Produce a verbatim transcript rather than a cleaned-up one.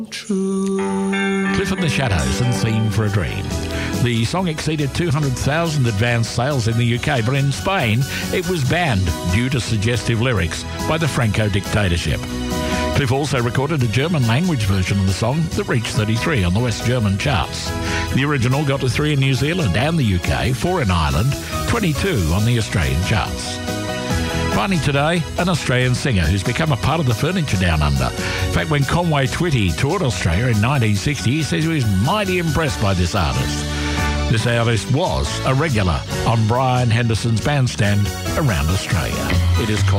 True. Cliff and the Shadows and Theme for a Dream. The song exceeded two hundred thousand advanced sales in the U K, but in Spain it was banned due to suggestive lyrics by the Franco dictatorship. Cliff also recorded a German-language version of the song that reached thirty-three on the West German charts. The original got to three in New Zealand and the U K, four in Ireland, twenty-two on the Australian charts. Finally today, an Australian singer who's become a part of the furniture down under. In fact, when Conway Twitty toured Australia in nineteen sixty, he says he was mighty impressed by this artist. This artist was a regular on Brian Henderson's bandstand around Australia. It is called